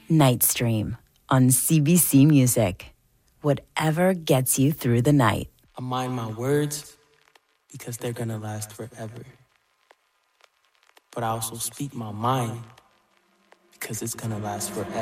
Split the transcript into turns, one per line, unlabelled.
Night Stream on CBC Music. Whatever gets you through the night.
I mind my words because they're gonna last forever. But I also speak my mind because it's gonna last forever.